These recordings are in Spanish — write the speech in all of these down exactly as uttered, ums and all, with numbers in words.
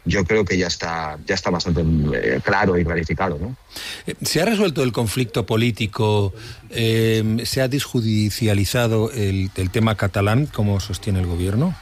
yo creo que ya está, ya está bastante eh, claro y clarificado, ¿no? ¿Se ha resuelto el conflicto político? Eh, ¿Se ha desjudicializado el, el tema catalán, como sostiene el gobierno?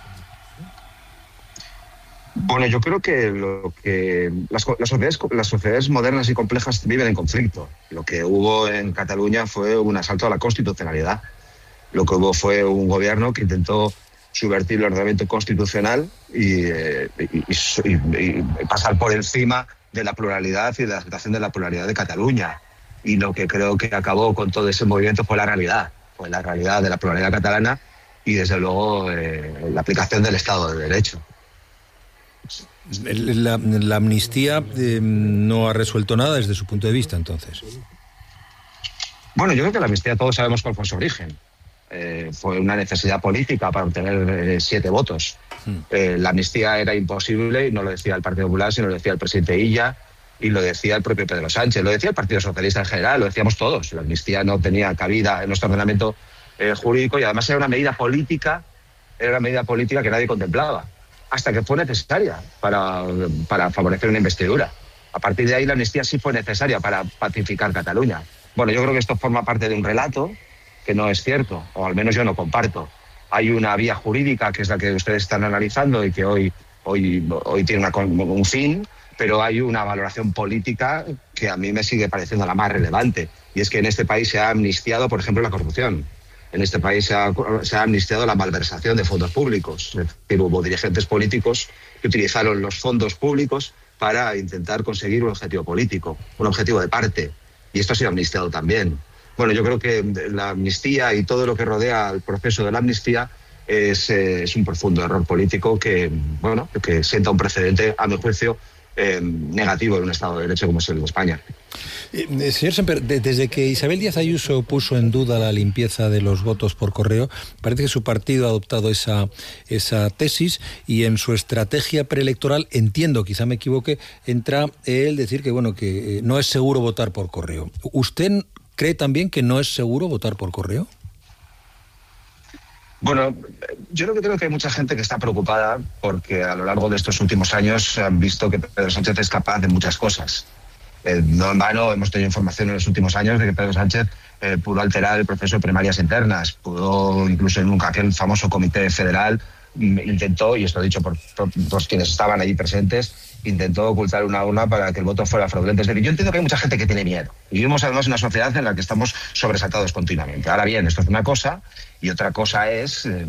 Bueno, yo creo que lo que las, las, sociedades, las sociedades modernas y complejas viven en conflicto. Lo que hubo en Cataluña fue un asalto a la constitucionalidad. Lo que hubo fue un gobierno que intentó subvertir el ordenamiento constitucional y, eh, y, y, y pasar por encima de la pluralidad y de la aceptación de la pluralidad de Cataluña. Y lo que creo que acabó con todo ese movimiento fue la realidad, fue la realidad de la pluralidad catalana y desde luego eh, la aplicación del Estado de Derecho. La, la amnistía eh, no ha resuelto nada desde su punto de vista, entonces. Bueno, yo creo que la amnistía todos sabemos cuál fue su origen. Eh, fue una necesidad política para obtener eh, siete votos. Hmm. Eh, la amnistía era imposible y no lo decía el Partido Popular, sino lo decía el presidente Illa y lo decía el propio Pedro Sánchez, lo decía el Partido Socialista en general, lo decíamos todos. La amnistía no tenía cabida en nuestro ordenamiento eh, jurídico y además era una medida política, era una medida política que nadie contemplaba, hasta que fue necesaria para, para favorecer una investidura. A partir de ahí la amnistía sí fue necesaria para pacificar Cataluña. Bueno, yo creo que esto forma parte de un relato que no es cierto, o al menos yo no comparto. Hay una vía jurídica que es la que ustedes están analizando y que hoy, hoy, hoy tiene una, un fin, pero hay una valoración política que a mí me sigue pareciendo la más relevante, y es que en este país se ha amnistiado, por ejemplo, la corrupción. En este país se ha, se ha amnistiado la malversación de fondos públicos. Es decir, hubo dirigentes políticos que utilizaron los fondos públicos para intentar conseguir un objetivo político, un objetivo de parte, y esto ha sido amnistiado también. Bueno, yo creo que la amnistía y todo lo que rodea el proceso de la amnistía es, es un profundo error político que, bueno, que sienta un precedente, a mi juicio, eh, negativo en un Estado de Derecho como es el de España. Eh, señor Semper, de, desde que Isabel Díaz Ayuso puso en duda la limpieza de los votos por correo, parece que su partido ha adoptado esa, esa tesis y en su estrategia preelectoral, entiendo, quizá me equivoque, entra el decir que, bueno, que eh, no es seguro votar por correo. ¿Usted cree también que no es seguro votar por correo? Bueno, yo lo que creo que hay mucha gente que está preocupada porque a lo largo de estos últimos años han visto que Pedro Sánchez es capaz de muchas cosas. Eh, no en vano hemos tenido información en los últimos años de que Pedro Sánchez eh, pudo alterar el proceso de primarias internas, pudo incluso en un aquel famoso comité federal intentó, y esto dicho por, por, por quienes estaban allí presentes, intentó ocultar una urna para que el voto fuera fraudulento. Es decir, yo entiendo que hay mucha gente que tiene miedo. Y vivimos además en una sociedad en la que estamos sobresaltados continuamente. Ahora bien, esto es una cosa, y otra cosa es, eh,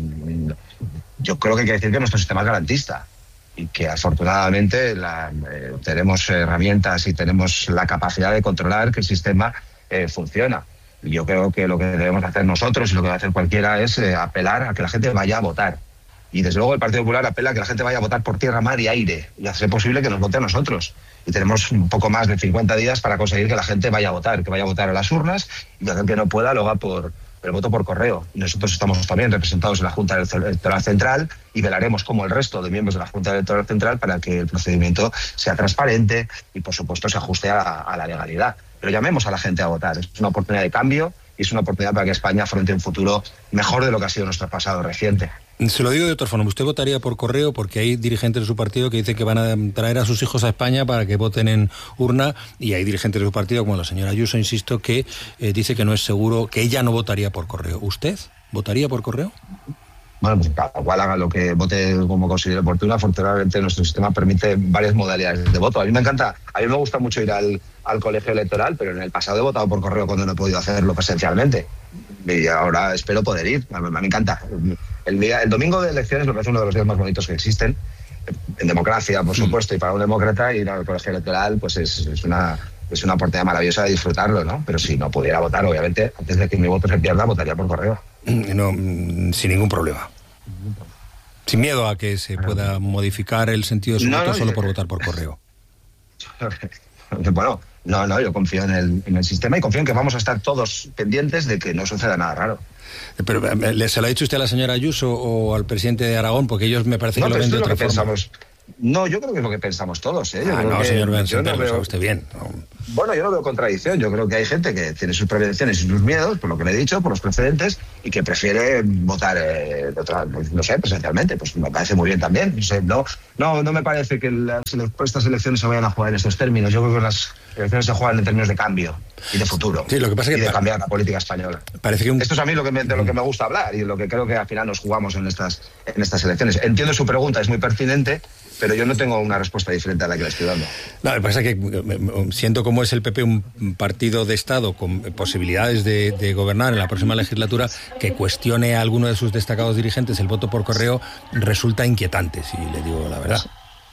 yo creo que hay que decir que nuestro sistema es garantista y que afortunadamente la, eh, tenemos herramientas y tenemos la capacidad de controlar que el sistema eh, funciona. Y yo creo que lo que debemos hacer nosotros y lo que debe hacer cualquiera es eh, apelar a que la gente vaya a votar. Y desde luego el Partido Popular apela a que la gente vaya a votar por tierra, mar y aire y hacer posible que nos vote a nosotros. Y tenemos un poco más de cincuenta días para conseguir que la gente vaya a votar, que vaya a votar a las urnas y que aquel que no pueda lo haga por el voto por correo. Y nosotros estamos también representados en la Junta Electoral Central y velaremos como el resto de miembros de la Junta Electoral Central para que el procedimiento sea transparente y por supuesto se ajuste a la, a la legalidad. Pero llamemos a la gente a votar. Es una oportunidad de cambio y es una oportunidad para que España afronte un futuro mejor de lo que ha sido nuestro pasado reciente. Se lo digo de otra forma, usted votaría por correo porque hay dirigentes de su partido que dicen que van a traer a sus hijos a España para que voten en urna, y hay dirigentes de su partido, como la señora Ayuso, insisto, que eh, dice que no es seguro, que ella no votaría por correo. ¿Usted votaría por correo? Bueno, pues cada cual haga lo que vote como considere oportuno. Afortunadamente nuestro sistema permite varias modalidades de voto. A mí me encanta, a mí me gusta mucho ir al, al colegio electoral, pero en el pasado he votado por correo cuando no he podido hacerlo presencialmente. Y ahora espero poder ir. A mí me encanta. El, día, el domingo de elecciones me parece uno de los días más bonitos que existen. En democracia, por supuesto, y para un demócrata ir al colegio electoral pues es, es una... es una oportunidad maravillosa de disfrutarlo, ¿no? Pero si no pudiera votar, obviamente, antes de que mi voto se pierda, votaría por correo. No, sin ningún problema. Sin miedo a que se pueda modificar el sentido de su no, voto no, solo yo... por votar por correo. Bueno, no, no, yo confío en el, en el sistema y confío en que vamos a estar todos pendientes de que no suceda nada raro. Pero ¿se lo ha dicho usted a la señora Ayuso o al presidente de Aragón? Porque ellos me parece no, que lo ven de otra forma. Pensamos. No, yo creo que es lo que pensamos todos, ¿eh? Yo ah, creo no, que, señor Benson, no lo veo... sabe usted bien. No. Bueno, yo no veo contradicción. Yo creo que hay gente que tiene sus prevenciones y sus miedos, por lo que le he dicho, por los precedentes, y que prefiere votar, eh, de otra, no sé, presencialmente. Pues me parece muy bien también. No sé, no, No, no me parece que las, estas elecciones se vayan a jugar en estos términos. Yo creo que las elecciones se juegan en términos de cambio y de futuro. Sí, lo que pasa es que y de cambiar la política española. Parece que un... Esto es a mí lo que me, de lo que me gusta hablar y lo que creo que al final nos jugamos en estas, en estas elecciones. Entiendo su pregunta, es muy pertinente, pero yo no tengo una respuesta diferente a la que le estoy dando. No, lo que pasa es que siento como es el P P un partido de Estado con posibilidades de, de gobernar en la próxima legislatura, que cuestione a alguno de sus destacados dirigentes el voto por correo resulta inquietante, si le digo la verdad.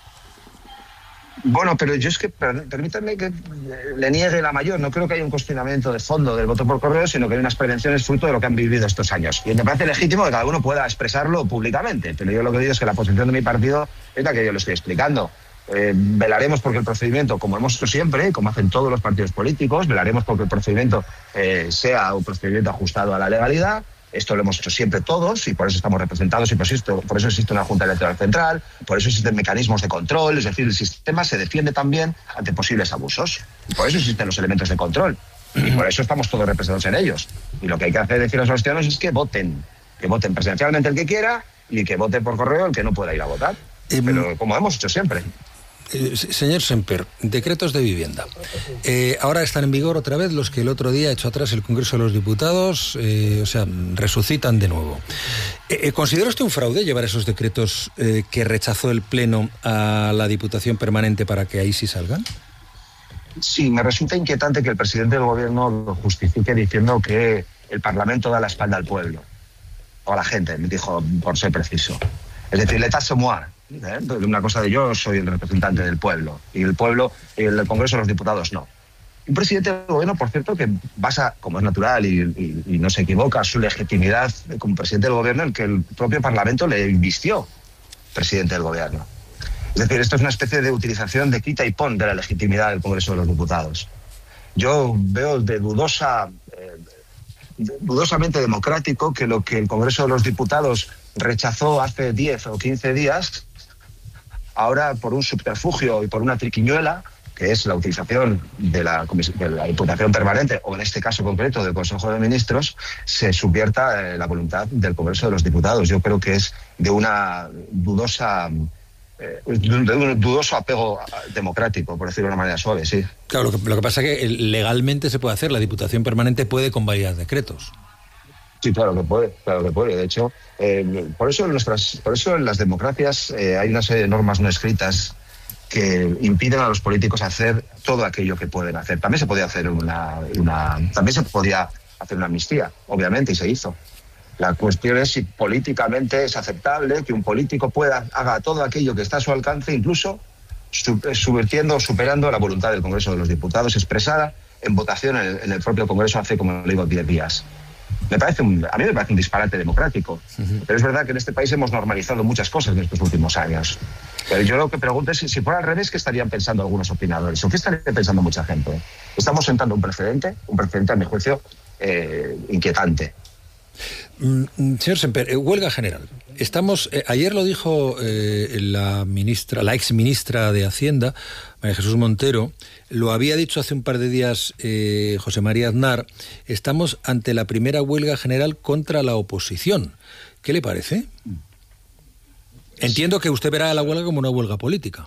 Bueno, pero yo es que, permítanme que le niegue la mayor, no creo que haya un cuestionamiento de fondo del voto por correo, sino que hay unas prevenciones fruto de lo que han vivido estos años. Y me parece legítimo que cada uno pueda expresarlo públicamente, pero yo lo que digo es que la posición de mi partido es la que yo le estoy explicando. Eh, velaremos porque el procedimiento, como hemos hecho siempre, como hacen todos los partidos políticos, velaremos porque el procedimiento eh, sea un procedimiento ajustado a la legalidad. Esto lo hemos hecho siempre todos y por eso estamos representados y por eso, por eso existe una Junta Electoral Central, por eso existen mecanismos de control, es decir, el sistema se defiende también ante posibles abusos y por eso existen los elementos de control y por eso estamos todos representados en ellos. Y lo que hay que hacer decir a los ciudadanos es que voten, que voten presencialmente el que quiera y que vote por correo el que no pueda ir a votar, eh, pero como hemos hecho siempre. Eh, señor Semper, decretos de vivienda. Eh, ahora están en vigor otra vez los que el otro día echó atrás el Congreso de los Diputados, eh, o sea, resucitan de nuevo. Eh, ¿Considera usted un fraude llevar esos decretos eh, que rechazó el Pleno a la Diputación Permanente para que ahí sí salgan? Sí, me resulta inquietante que el presidente del Gobierno lo justifique diciendo que el Parlamento da la espalda al pueblo, o a la gente, me dijo, por ser preciso. Es decir, l'état c'est moi. ¿Eh? Una cosa de yo soy el representante del pueblo y el pueblo, el Congreso de los Diputados no. Un presidente del gobierno, por cierto, que basa, como es natural y, y, y no se equivoca, su legitimidad como presidente del gobierno en que el propio Parlamento le invistió presidente del gobierno. Es decir, esto es una especie de utilización de quita y pon de la legitimidad del Congreso de los Diputados. Yo veo de dudosa, eh, dudosamente democrático que lo que el Congreso de los Diputados rechazó hace diez o quince días, ahora por un subterfugio y por una triquiñuela, que es la utilización de la, de la Diputación Permanente, o en este caso concreto del Consejo de Ministros, se subvierta eh, la voluntad del Congreso de los Diputados. Yo creo que es de una dudosa, eh, de un dudoso apego democrático, por decirlo de una manera suave, sí. Claro, lo que, lo que pasa es que legalmente se puede hacer, la Diputación Permanente puede convalidar decretos. Sí, claro que puede, claro que puede. De hecho, eh, por eso en nuestras, por eso en las democracias eh, hay una serie de normas no escritas que impiden a los políticos hacer todo aquello que pueden hacer. También se podía hacer una, una, también se podía hacer una amnistía, obviamente, y se hizo. La cuestión es si políticamente es aceptable que un político pueda haga todo aquello que está a su alcance, incluso subvirtiendo o superando la voluntad del Congreso de los Diputados expresada en votación en el, en el propio Congreso hace, como le digo, diez días. Me parece un, a mí me parece un disparate democrático. Uh-huh. Pero es verdad que en este país hemos normalizado muchas cosas en estos últimos años. Pero yo lo que pregunto es si, si fuera al revés, ¿qué estarían pensando algunos opinadores? ¿O qué estaría pensando mucha gente? Estamos sentando un precedente, un precedente a mi juicio eh, inquietante. Mm, señor Semper, eh, huelga general. Estamos, eh, ayer lo dijo eh, la ministra, la ex ministra de Hacienda, María Jesús Montero, lo había dicho hace un par de días eh, José María Aznar, estamos ante la primera huelga general contra la oposición. ¿Qué le parece? Entiendo que usted verá la huelga como una huelga política.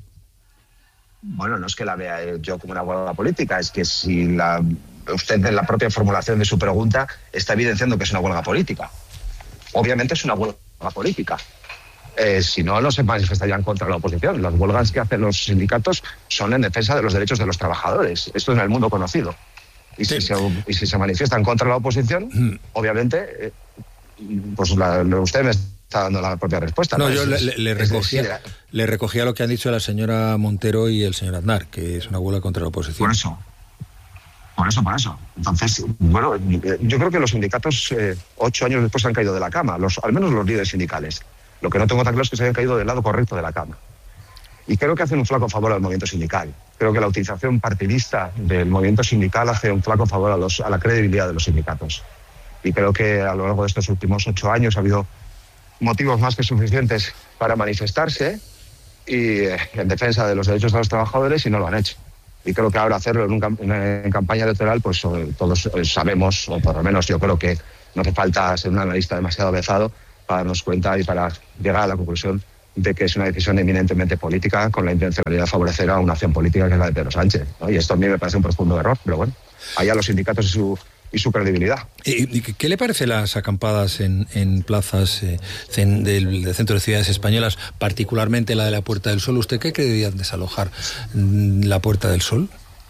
Bueno, no es que la vea yo como una huelga política, es que si la, usted en la propia formulación de su pregunta está evidenciando que es una huelga política. Obviamente es una huelga política. Eh, si no, no se manifestarían contra la oposición. Las huelgas que hacen los sindicatos son en defensa de los derechos de los trabajadores. Esto es en el mundo conocido. Y, sí. si, se, y si se manifiestan contra la oposición, mm. obviamente, eh, pues la, usted me está dando la propia respuesta. No, ¿no? yo es, le, le, recogía, es decir, le recogía lo que han dicho la señora Montero y el señor Aznar, que es una huelga contra la oposición. Por eso. Por eso, por eso. Entonces, bueno, yo creo que los sindicatos eh, ocho años después han caído de la cama, los, al menos los líderes sindicales. Lo que no tengo tan claro es que se hayan caído del lado correcto de la cama. Y creo que hacen un flaco favor al movimiento sindical. Creo que la utilización partidista del movimiento sindical hace un flaco favor a, los, a la credibilidad de los sindicatos. Y creo que a lo largo de estos últimos ocho años ha habido motivos más que suficientes para manifestarse y eh, en defensa de los derechos de los trabajadores y no lo han hecho. Y creo que ahora hacerlo en, un, en campaña electoral, pues todos sabemos, o por lo menos yo creo que no hace falta ser un analista demasiado avezado para darnos cuenta y para llegar a la conclusión de que es una decisión eminentemente política con la intencionalidad de favorecer a una acción política que es la de Pedro Sánchez, ¿no? Y esto a mí me parece un profundo error, pero bueno, allá los sindicatos y su, y su credibilidad. ¿Y qué le parece las acampadas en, en plazas eh, del, del centro de ciudades españolas, particularmente la de la Puerta del Sol? ¿Usted qué cree que deberían desalojar la Puerta del Sol?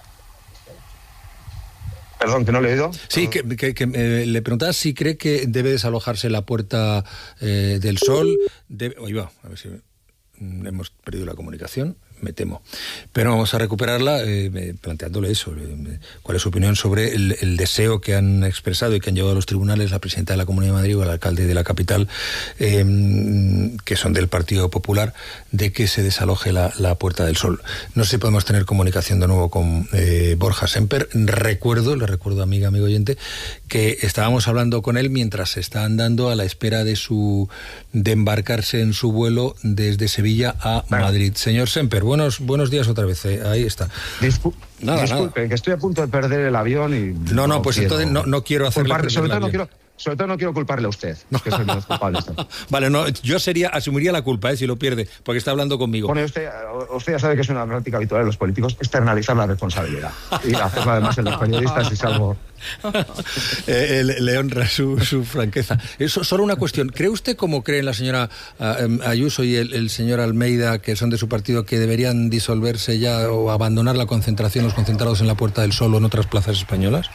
Perdón, que no le he oído. Sí, que, que, que eh, le preguntaba si cree que debe desalojarse la Puerta eh, del Sol. Debe, oye, va, a ver si hemos perdido la comunicación, me temo. Pero vamos a recuperarla eh, planteándole eso. Eh, ¿Cuál es su opinión sobre el, el deseo que han expresado y que han llevado a los tribunales la presidenta de la Comunidad de Madrid o el alcalde de la capital, eh, que son del Partido Popular, de que se desaloje la, la Puerta del Sol? No sé si podemos tener comunicación de nuevo con eh, Borja Semper. Recuerdo, le recuerdo, amiga, amigo oyente, que estábamos hablando con él mientras se está andando a la espera de su de embarcarse en su vuelo desde Sevilla a Madrid. Señor Semper, buenos buenos días otra vez. Eh, ahí está. Discu nada, disculpe, nada. Que estoy a punto de perder el avión y... No, no, no pues quiero, entonces no, no quiero hacerle perder sobre el todo avión. No quiero, sobre todo no quiero culparle a usted, que soy menos culpable. Vale, no, yo sería, asumiría la culpa, eh, si lo pierde, porque está hablando conmigo. Bueno, usted, usted ya sabe que es una práctica habitual de los políticos externalizar la responsabilidad. Y hacerlo además en los periodistas es algo... eh, le, le honra su, su franqueza. Eso, solo una cuestión. ¿Cree usted, como creen la señora uh, Ayuso y el, el señor Almeida, que son de su partido, que deberían disolverse ya o abandonar la concentración, los concentrados en la Puerta del Sol o en otras plazas españolas?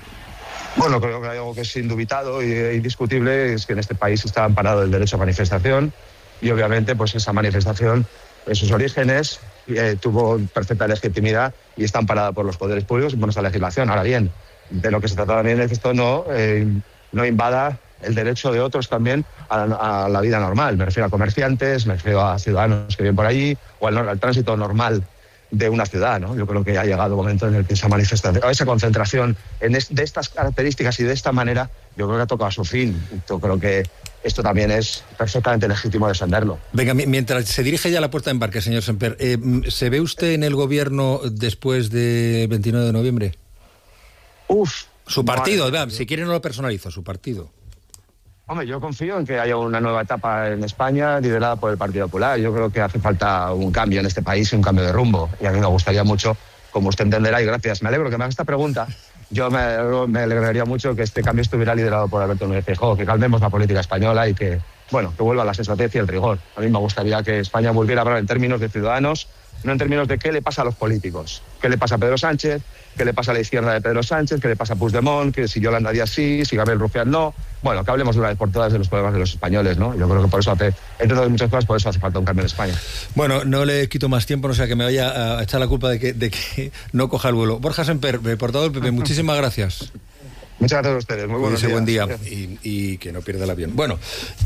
Bueno, creo que hay algo que es indubitado e indiscutible, es que en este país está amparado el derecho a manifestación y obviamente pues esa manifestación en sus orígenes eh, tuvo perfecta legitimidad y está amparada por los poderes públicos y por nuestra legislación. Ahora bien, de lo que se trata también es que esto no, eh, no invada el derecho de otros también a, a la vida normal. Me refiero a comerciantes, me refiero a ciudadanos que viven por allí o al, al tránsito normal de una ciudad, ¿no? Yo creo que ha llegado un momento en el que esa manifestación, esa concentración en es, de estas características y de esta manera, yo creo que ha tocado a su fin. Yo creo que esto también es perfectamente legítimo defenderlo. Venga, mientras se dirige ya a la puerta de embarque, señor Semper, eh, ¿se ve usted en el gobierno después del veintinueve de noviembre? Uf. Su partido, vale. Si quiere no lo personalizo, su partido. Hombre, yo confío en que haya una nueva etapa en España liderada por el Partido Popular. Yo creo que hace falta un cambio en este país y un cambio de rumbo. Y a mí me gustaría mucho, como usted entenderá, y gracias, me alegro que me haga esta pregunta, yo me, me alegraría mucho que este cambio estuviera liderado por Alberto Núñez Feijóo, que calmemos la política española y que, bueno, que vuelva la sensatez y el rigor. A mí me gustaría que España volviera a hablar en términos de ciudadanos, no en términos de qué le pasa a los políticos. ¿Qué le pasa a Pedro Sánchez? ¿Qué le pasa a la izquierda de Pedro Sánchez? ¿Qué le pasa a Puigdemont? Que si Yolanda Díaz sí, si Gabriel Rufián no. Bueno, que hablemos de una vez por todas de los problemas de los españoles, ¿no? Yo creo que por eso hace, entre otras muchas cosas, por eso hace falta un cambio en España. Bueno, no le quito más tiempo, no sea que me vaya a echar la culpa de que, de que no coja el vuelo. Borja Semper, portador del P P, muchísimas gracias. Muchas gracias a ustedes, muy buenos días. Buen día y, y que no pierda el avión. Bueno,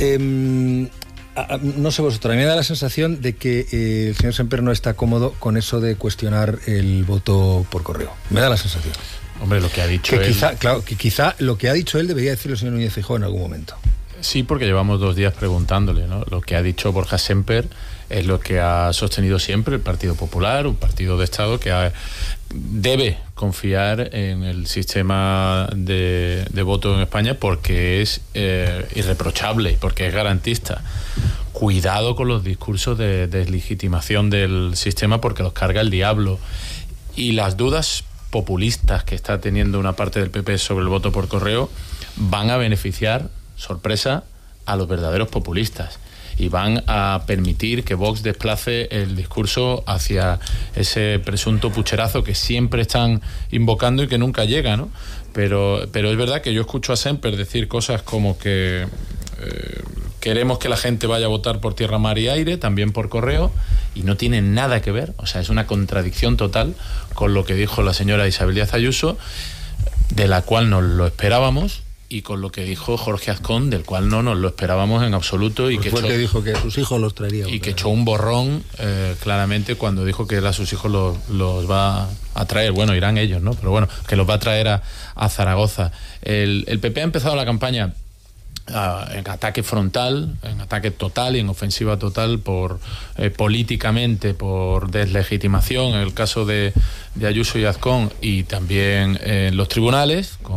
eh, no sé vosotros, a mí me da la sensación de que eh, el señor Semper no está cómodo con eso de cuestionar el voto por correo. Me da la sensación. Hombre, lo que ha dicho que él... Quizá, claro, que quizá lo que ha dicho él debería decirlo el señor Núñez Feijóo en algún momento. Sí, porque llevamos dos días preguntándole, ¿no? Lo que ha dicho Borja Semper es lo que ha sostenido siempre el Partido Popular, un partido de Estado que ha, debe confiar en el sistema de, de voto en España porque es eh, irreprochable, porque es garantista. Cuidado con los discursos de deslegitimación del sistema porque los carga el diablo. Y las dudas populistas que está teniendo una parte del P P sobre el voto por correo van a beneficiar, sorpresa, a los verdaderos populistas y van a permitir que Vox desplace el discurso hacia ese presunto pucherazo que siempre están invocando y que nunca llega, ¿no? Pero, pero es verdad que yo escucho a Semper decir cosas como que eh, queremos que la gente vaya a votar por tierra, mar y aire, también por correo, y no tiene nada que ver, o sea, es una contradicción total con lo que dijo la señora Isabel Díaz Ayuso, de la cual nos lo esperábamos, y con lo que dijo Jorge Azcón, del cual no nos lo esperábamos en absoluto. Y pues que fue echó, el que dijo que sus hijos los traería. Y que echó un borrón eh, claramente cuando dijo que él a sus hijos los, los va a traer. Bueno, irán ellos, ¿no? Pero bueno, que los va a traer a, a Zaragoza. El, el P P ha empezado la campaña Uh, en ataque frontal, en ataque total y en ofensiva total por eh, políticamente, por deslegitimación en el caso de, de Ayuso y Azcón, y también en eh, los tribunales con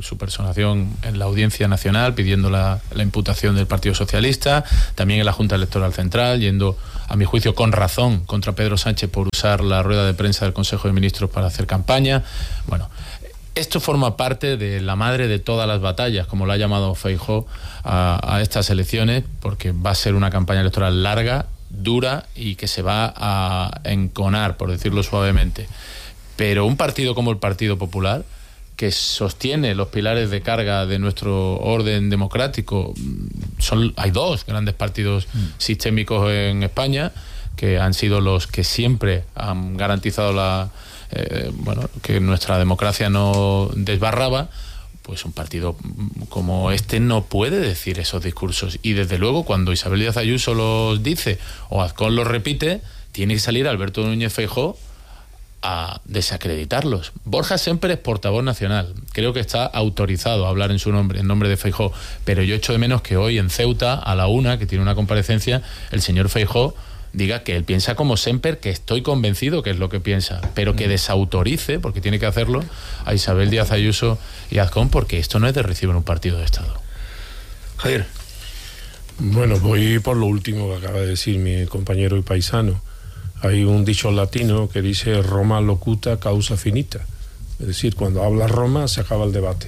su personación en la Audiencia Nacional pidiendo la, la imputación del Partido Socialista, también en la Junta Electoral Central, yendo, a mi juicio, con razón contra Pedro Sánchez por usar la rueda de prensa del Consejo de Ministros para hacer campaña. Bueno, esto forma parte de la madre de todas las batallas, como lo ha llamado Feijóo a, a estas elecciones, porque va a ser una campaña electoral larga, dura y que se va a enconar, por decirlo suavemente. Pero un partido como el Partido Popular, que sostiene los pilares de carga de nuestro orden democrático, son, hay dos grandes partidos mm. sistémicos en España, que han sido los que siempre han garantizado la eh, bueno, que nuestra democracia no desbarraba. Pues un partido como este no puede decir esos discursos. Y desde luego, cuando Isabel Díaz Ayuso los dice o Azcón los repite, tiene que salir Alberto Núñez Feijóo a desacreditarlos. Borja Semper es portavoz nacional. Creo que está autorizado a hablar en su nombre, en nombre de Feijóo. Pero yo echo de menos que hoy en Ceuta, a la una, que tiene una comparecencia, el señor Feijóo diga que él piensa como Semper, que estoy convencido que es lo que piensa, pero que desautorice, porque tiene que hacerlo, a Isabel Díaz Ayuso y Azcón, porque esto no es de recibo en un partido de Estado. Javier. Bueno, voy por lo último que acaba de decir mi compañero y paisano. Hay un dicho latino que dice Roma locuta causa finita. Es decir, cuando habla Roma se acaba el debate.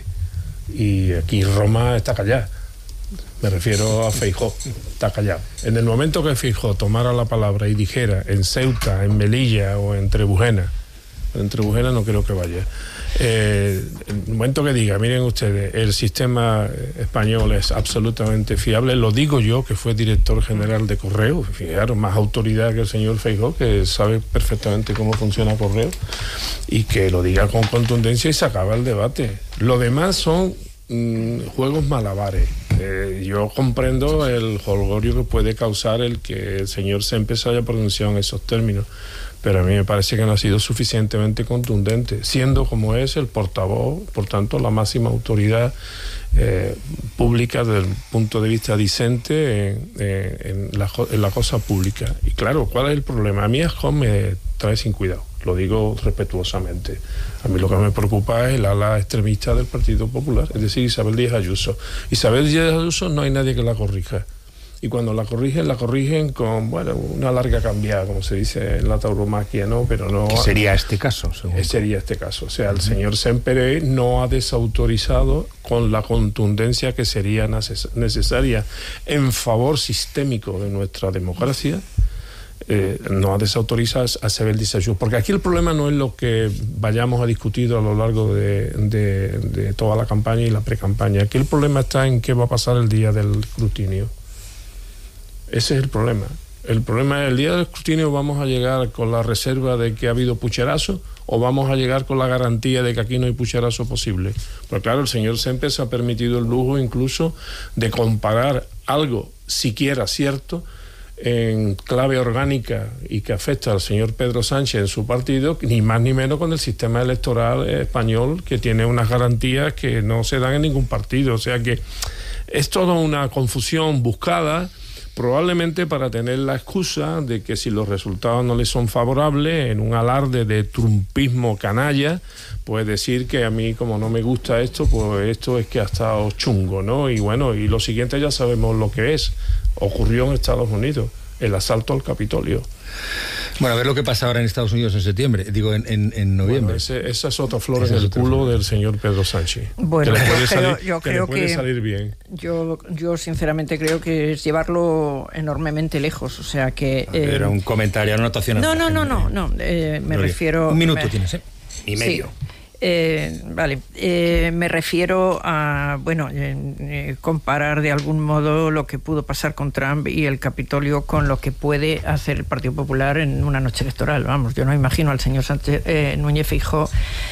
Y aquí Roma está callada. Me refiero a Feijóo, está callado. En el momento que Feijóo tomara la palabra y dijera en Ceuta, en Melilla o en Trebujena, en Trebujena no creo que vaya, eh, en el momento que diga, miren ustedes, el sistema español es absolutamente fiable, lo digo yo, que fue director general de Correo, fijaros, más autoridad que el señor Feijóo, que sabe perfectamente cómo funciona Correo, y que lo diga con contundencia y se acaba el debate. Lo demás son mm, juegos malabares. Eh, yo comprendo el jolgorio que puede causar el que el señor Semper se haya pronunciado en esos términos, pero a mí me parece que no ha sido suficientemente contundente, siendo como es el portavoz, por tanto la máxima autoridad eh, pública desde el punto de vista discente en, en, en, la, en la cosa pública. Y claro, ¿cuál es el problema? A mí Azcón me trae sin cuidado, lo digo respetuosamente. A mí lo que me preocupa es el ala extremista del Partido Popular, es decir, Isabel Díaz Ayuso. Isabel Díaz Ayuso no hay nadie que la corrija. Y cuando la corrigen, la corrigen con, bueno, una larga cambiada, como se dice en la tauromaquia, ¿no? Pero no... ¿Qué sería este caso? Según sería este caso. O sea, el uh-huh. señor Semper no ha desautorizado con la contundencia que sería neces- necesaria en favor sistémico de nuestra democracia. Eh, no ha desautorizado a Isabel Díaz Ayuso, porque aquí el problema no es lo que vayamos a discutir a lo largo de, de, de toda la campaña y la pre-campaña. Aquí el problema está en qué va a pasar el día del escrutinio. Ese es el problema. El problema es el día del escrutinio, ¿vamos a llegar con la reserva de que ha habido pucherazo o vamos a llegar con la garantía de que aquí no hay pucherazo posible? Pues claro, el señor Semper se ha permitido el lujo incluso de comparar algo siquiera cierto en clave orgánica y que afecta al señor Pedro Sánchez en su partido, ni más ni menos con el sistema electoral español, que tiene unas garantías que no se dan en ningún partido. O sea que es toda una confusión buscada, probablemente para tener la excusa de que si los resultados no le son favorables, en un alarde de trumpismo canalla, pues decir que a mí, como no me gusta esto, pues esto es que ha estado chungo, ¿no? Y bueno, y lo siguiente ya sabemos lo que es. Ocurrió en Estados Unidos, el asalto al Capitolio. Bueno, a ver lo que pasa ahora en Estados Unidos en septiembre, digo en, en, en noviembre. Bueno, ese, esa es otra flor en el culo flor. del señor Pedro Sánchez. Bueno, que le puede yo salir, creo, yo que creo le puede que salir bien. Yo, yo sinceramente creo que es llevarlo enormemente lejos, o sea que... Eh, Era un comentario, una anotación. No, no, no, no, no, eh, me Gloria. refiero... Un minuto me, tienes, ¿eh? Y medio. Sí. Eh, vale, eh, me refiero a, bueno, eh, comparar de algún modo lo que pudo pasar con Trump y el Capitolio con lo que puede hacer el Partido Popular en una noche electoral. Vamos, yo no imagino al señor Sánchez, eh, Núñez Feijóo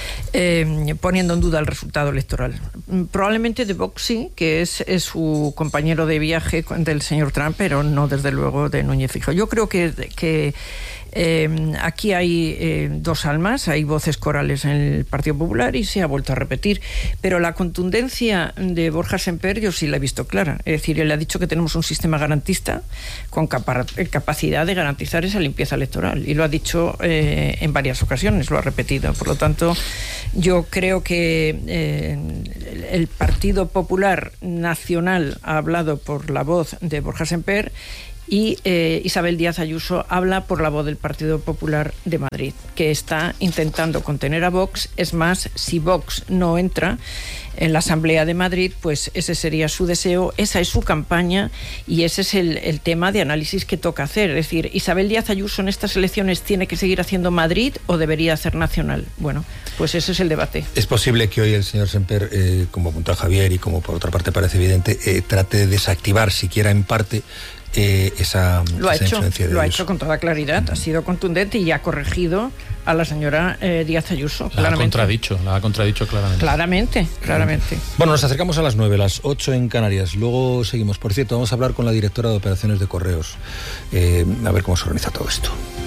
eh, poniendo en duda el resultado electoral. Probablemente de Vox sí, que es, es su compañero de viaje del señor Trump, pero no desde luego de Núñez Feijóo. Yo creo que... que Eh, aquí hay eh, dos almas, hay voces corales en el Partido Popular y se ha vuelto a repetir, pero la contundencia de Borja Semper yo sí la he visto clara. Es decir, él ha dicho que tenemos un sistema garantista con capa- capacidad de garantizar esa limpieza electoral, y lo ha dicho eh, en varias ocasiones, lo ha repetido. Por lo tanto, yo creo que eh, el Partido Popular Nacional ha hablado por la voz de Borja Semper, y eh, Isabel Díaz Ayuso habla por la voz del Partido Popular de Madrid, que está intentando contener a Vox. Es más, si Vox no entra en la Asamblea de Madrid, pues ese sería su deseo, esa es su campaña, y ese es el, el tema de análisis que toca hacer. Es decir, ¿Isabel Díaz Ayuso en estas elecciones tiene que seguir haciendo Madrid o debería hacer nacional? Bueno, pues ese es el debate. Es posible que hoy el señor Semper, eh, como apunta Javier y como por otra parte parece evidente, eh, trate de desactivar, siquiera en parte, Eh, esa, lo ha esa hecho, influencia de lo ha Ayuso. hecho con toda claridad, ha sido contundente y ha corregido a la señora eh, Díaz Ayuso. La ha contradicho, la ha contradicho claramente. Claramente, claramente. Bueno, nos acercamos a las nueve, las ocho en Canarias. Luego seguimos. Por cierto, vamos a hablar con la directora de operaciones de correos, eh, a ver cómo se organiza todo esto.